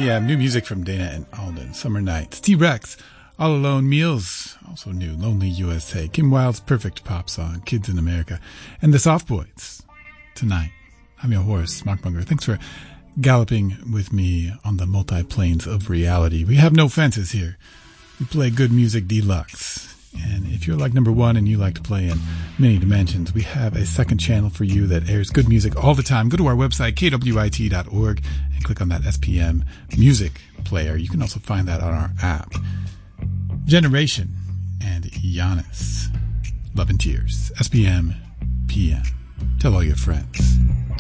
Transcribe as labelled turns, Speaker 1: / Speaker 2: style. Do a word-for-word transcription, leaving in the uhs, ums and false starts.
Speaker 1: p.m. New music from Dana and Alden. Summer Nights. T-Rex. All Alone Meals. Also new. Lonely U S A. Kim Wilde's perfect pop song. Kids in America. And the Soft Boys. Tonight. I'm your horse, Mark Munger. Thanks for galloping with me on the multi-planes of reality. We have no fences here. We play good music deluxe. And if you're like number one and you like to play in many dimensions, we have a second channel for you that airs good music all the time. Go to our website, K W I T dot org, and click on that S P M music player. You can also find that on our app. Generation and Giannis. Love and Tears. S P M P M. Tell all your friends.